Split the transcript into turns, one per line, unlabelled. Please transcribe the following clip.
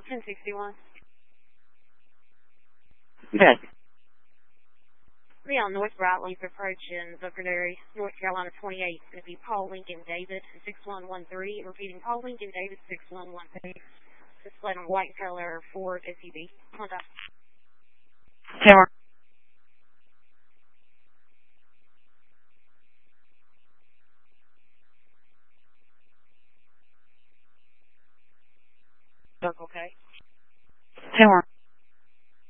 1061.
Good.
Leon North Brightleaf approaching Booker Dairy, North Carolina 28. It's going to be Paul Lincoln David 6113. Repeating, Paul Lincoln David 6113. Displayed on white color Ford SUV. Contact.
Tower.
Circle K.
Tower.